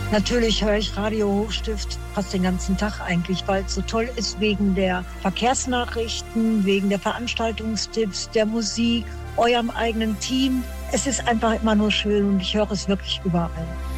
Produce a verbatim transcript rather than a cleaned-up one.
Natürlich höre ich Radio Hochstift fast den ganzen Tag eigentlich, weil es so toll ist wegen der Verkehrsnachrichten, wegen der Veranstaltungstipps, der Musik, eurem eigenen Team. Es ist einfach immer nur schön und ich höre es wirklich überall.